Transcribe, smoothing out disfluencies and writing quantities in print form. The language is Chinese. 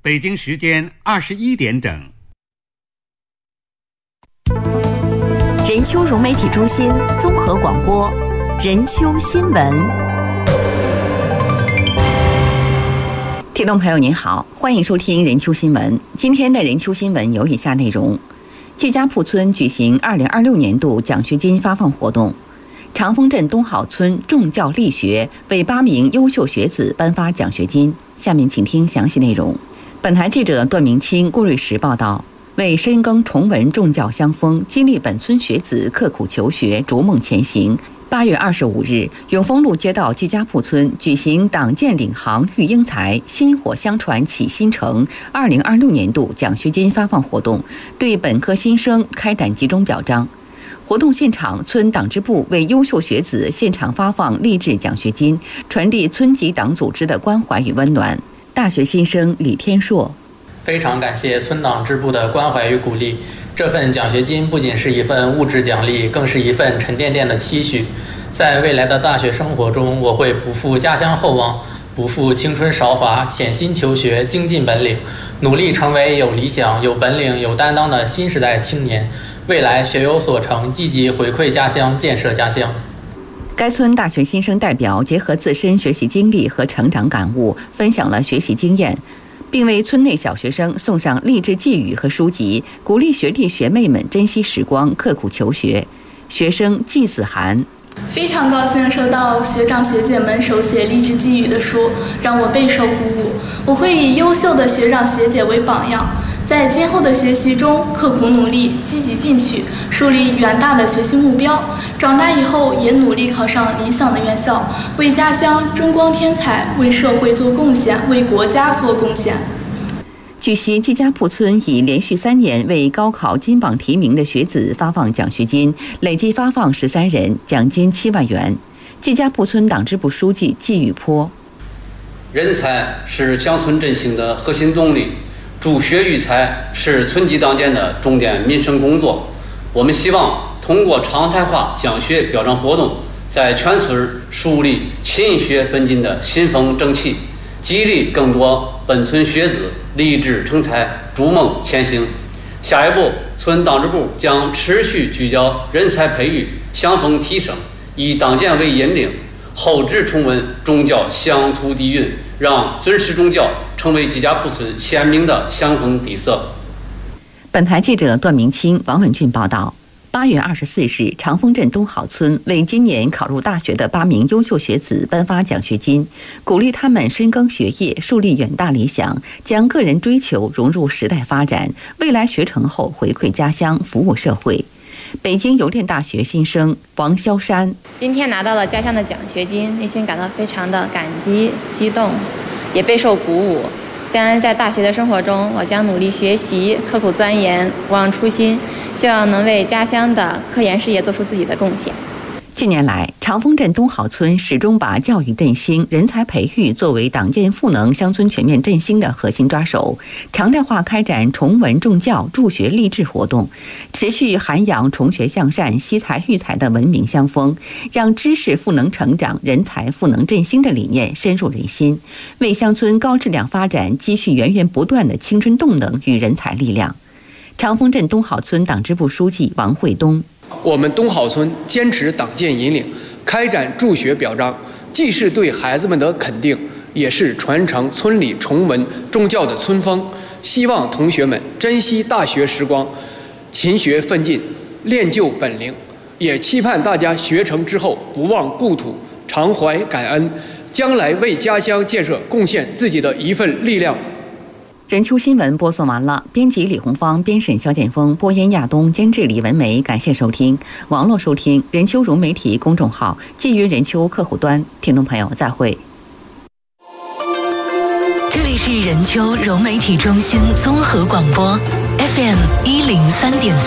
北京时间21点整。 任丘融媒体中心综合广播，任丘新闻。听众朋友您好，欢迎收听任丘新闻。今天的任丘新闻有以下内容：季家铺村举行2026年度奖学金发放活动，长丰镇东好村重教力学为8名优秀学子颁发奖学金。下面请听详细内容。本台记者段明清、郭瑞石报道。为深耕崇文重教乡风，激励本村学子刻苦求学、逐梦前行。8月25日，永丰路街道季家铺村举行党建领航育英才，薪火相传启新城2026年度奖学金发放活动，对本科新生开展集中表彰。活动现场，村党支部为优秀学子现场发放励志奖学金，传递村级党组织的关怀与温暖。大学新生李天硕。 非常感谢村党支部的关怀与鼓励，这份奖学金不仅是一份物质奖励，更是一份沉甸甸的期许。在未来的大学生活中，我会不负家乡厚望，不负青春韶华，潜心求学，精进本领，努力成为有理想、有本领、有担当的新时代青年。未来学有所成，积极回馈家乡，建设家乡。 该村大学新生代表结合自身学习经历和成长感悟，分享了学习经验，并为村内小学生送上励志寄语和书籍，鼓励学弟学妹们珍惜时光，刻苦求学。学生季子涵： 非常高兴收到学长学姐们手写励志寄语的书，让我备受鼓舞。我会以优秀的学长学姐为榜样，在今后的学习中刻苦努力，积极进取，树立远大的学习目标。长大以后也努力考上理想的院校，为家乡争光添彩，为社会做贡献，为国家做贡献。 据悉，季家铺村已连续3年为高考金榜题名的学子发放奖学金，累计发放13人，奖金7万元。季家铺村党支部书记季宇坡： 人才是乡村振兴的核心动力，助学育才是村级党建的重点民生工作。我们希望通过常态化奖学表彰活动，在全村树立勤学奋进的新风正气，激励更多本村学子励志成才，逐梦前行。下一步，村党支部将持续聚焦人才培育、乡风提升，以党建为引领，厚植崇文重教乡土底蕴，让尊师重教成为季家铺村鲜明的乡风底色。 本台记者段明清、王文俊报道。8月24日，长丰镇东好村为今年考入大学的8名优秀学子颁发奖学金，鼓励他们深耕学业，树立远大理想，将个人追求融入时代发展，未来学成后回馈家乡，服务社会。北京邮电大学新生王潇山： 今天拿到了家乡的奖学金，内心感到非常的感激、激动，也备受鼓舞。将来在大学的生活中，我将努力学习，刻苦钻研，不忘初心，希望能为家乡的科研事业做出自己的贡献。 近年来，长丰镇东好村始终把教育振兴、人才培育作为党建赋能乡村全面振兴的核心抓手，常态化开展崇文重教、助学励志活动，持续涵养崇学向善、惜才育才的文明乡风，让知识赋能成长、人才赋能振兴的理念深入人心，为乡村高质量发展积蓄源源不断的青春动能与人才力量。长丰镇东好村党支部书记王惠东： 我们东好村坚持党建引领，开展助学表彰，既是对孩子们的肯定，也是传承村里崇文重教的村风。希望同学们珍惜大学时光，勤学奋进，练就本领。也期盼大家学成之后不忘故土，常怀感恩，将来为家乡建设贡献自己的一份力量。 任丘新闻播送完了，编辑李红芳，编审肖建峰，播音亚东，监制李文梅。感谢收听。网络收听任丘融媒体公众号，基于任丘客户端。听众朋友，再会。 这里是任丘融媒体中心综合广播 FM 103.4。